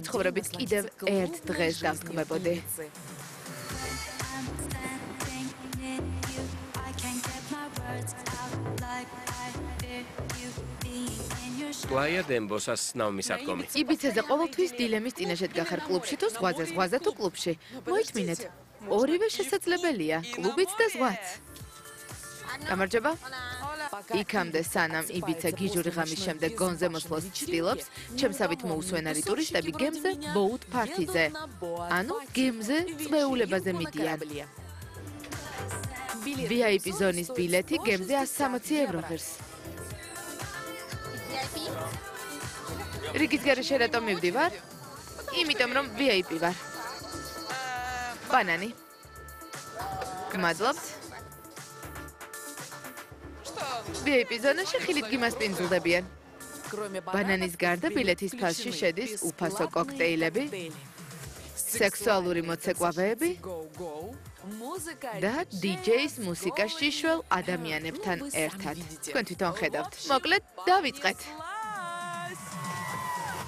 ცხოვრებით კიდევ ერთ დღეს დავთქმებოდი. Playa Dembosas ნავმისადგომი. იბიცაზე ყოველთვის დილემის წინაშედ გახარ კლუბში თუ ზღვაზე თუ კლუბში. მოითმინეთ, ორივე შესაძლებელია, კლუბიც და ზღვაც. გამარჯობა. იქამდე სანამ იბიცა გიჟური ღამის შემდეგ გონზე მოსვლას ცდილობს, ჩემსავით მოусვენარი ტურისტები გემზე boat party-ზე. ანუ გემზე წვეულებაზე მიდიან. VIP ზონის ბილეთი გემზე 160 евро ღირს. რიგის გარეშე რატომ მივდივარ? იმიტომ რომ VIP ვარ. ბანანი. გმადლობთ. VIP ზონაში ხილით გიმასპინძლდებიან. ბანანის გარდა ბილეთის ფასში შედის უფასო კოქტეილები, სექსუალური მოცეკვავეები და DJ-ს მუსიკას შიშველ ადამიანებთან ერთად. თქვენ თვითონ ხედავთ. მოკლედ, დავიწყეთ.